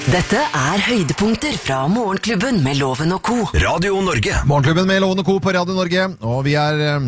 Dette høydepunkter fra Morgenklubben med Loven og Co. Radio Norge. Morgenklubben med Loven og Co. på Radio Norge. Og vi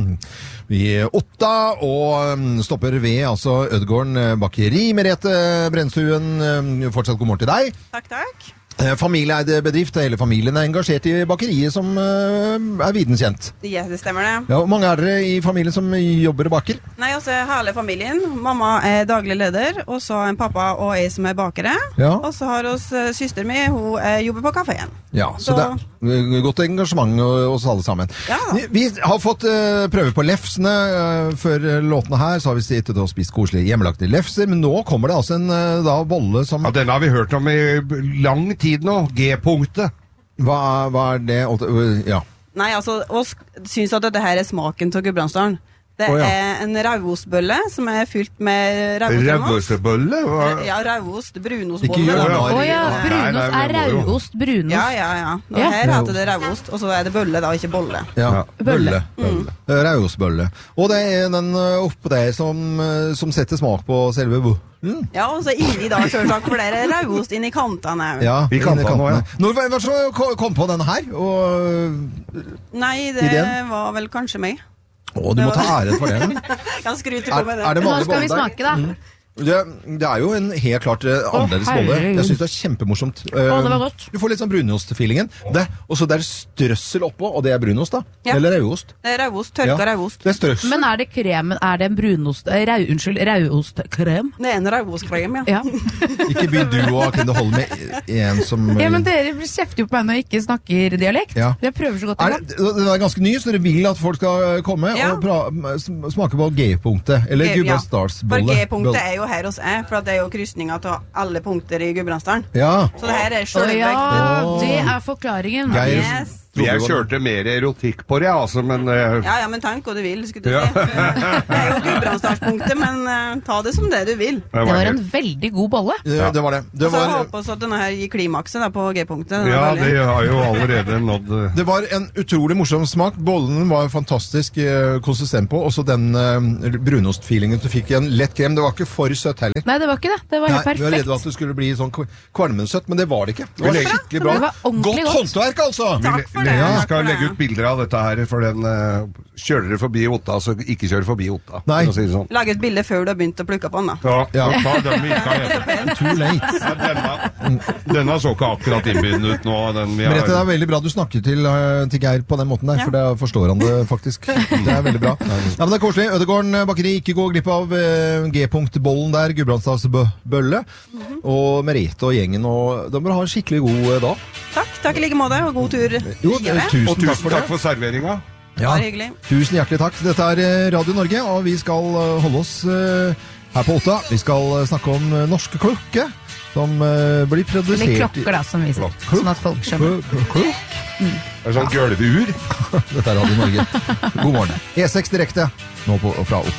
er 8 og stopper ved Ødegården bakeri. Merete Brennstuen, fortsatt god morgen til deg. Takk. Familieeid bedrift, hele familien engasjert i bakeriet som viden kjent. Ja, det stemmer det. Ja, hvor mange dere i familien som jobber og baker? Nei, hele familien. Mamma daglig leder, og så en pappa og jeg som bakere. Ja. Og så har oss søster mi, hun jobber på kaféen. Ja, så det godt engasjement hos alle sammen. Ja. Vi har fått prøve på lefsene før låtene her, så har vi sittet og spist koselige hjemmelagte lefser, men nå kommer det en bolle som... Ja, denne har vi hørt om i lang tid nå, G-punktet. Hva det? Ja. Nei, oss synes at dette her smaken til Gudbrandsdalen. Det en raustbølle som fylt med Raustbølle? Ja, raust, brunostbolle. Ikke gjør det. Brunost raust, brunost. Ja. Og her heter det raust, og så det bølle da, ikke bolle. Ja, bølle. Raustbølle. Og det den oppe der som setter smak på selve Ja, og så inni da, selvsagt, for det raust inni kantene. Ja, I kantene. Når var det som kom på denne her? Nei, det var vel kanskje meg. Du må ta æren for det. Kan skryte på med det. Nå skal vi smake da. Det jo en helt klart annerledes bolle. Jeg synes det kjempemorsomt. Det var godt. Du får litt sånn brunost-feelingen. Og så det strøssel oppå, og det brunost da? Ja. Eller rauost? Det raust, tørka raust. Det strøssel. Men det kremen, det en brunost, raustkrem? Det en raustkrem, Ja. Ikke begynn du å kunne holde med en som... Ja, men dere kjefter jo på meg når jeg ikke snakker dialekt. Ja. Jeg prøver så godt jeg kan. Det ganske ny, så dere vil at folk skal komme og smake på G-punktet, eller Gudbrandsdalsbolle. For G-punktet jo her hos for det jo krysninger til alle punkter i Gudbrandsdalen. Ja. Så det her selvvekt. Ja, det forklaringen. Yes. Jeg kjørte mer erotikk på det, men... Ja, men tenk hva du vil, skulle du si. Det jo Gudbrandsdalspunktet, men ta det som det du vil. Det var en veldig god bolle. Det var det. Og så håper vi at denne her gir klimakset da, på G-punktet. Ja, det har jo allerede nådd... Det var en utrolig morsom smak. Bollen var fantastisk konsistent på, og så den brunostfeelingen du fikk i en lett krem. Det var ikke for søtt heller. Nei, det var ikke det. Det var helt perfekt. Vi var redde at det skulle bli sånn kvalmensøtt, men det var det ikke. Det var skikkelig bra. Det var ordentlig godt håndverk, altså! Takk for det. Vi skal legge ut bilder av dette her, for den kjører dere forbi Otta, så ikke kjør forbi Otta. Nei. Si sånn. Lag et bilde før du har begynt å plukke på den, da. Ja, ta den vi ikke har etter. Too late. Ja, denne så ikke akkurat innbydende ut nå. Merete, det veldig bra du snakker til Geir på den måten der, for da forstår han det faktisk. Det veldig bra. Ja, men det koselig. Ødegården bakeri, ikke gå glipp av G-punktbollen der, Gudbrandsdalsbølle, og Merete og gjengen, og de bør ha en skikkelig god dag. Takk i like måte, og god tur. Tusen takk for serveringa. Ja, tusen hjertelig takk. Dette Radio Norge, og vi skal holde oss her på Otta. Vi skal snakke om norske klokke, som blir produsert... Eller klokker da, som vi sier. Sånn at folk skjønner. Klokk? Sånn gølveur. Dette Radio Norge. God morgen. E6 direkte, nå fra Otta.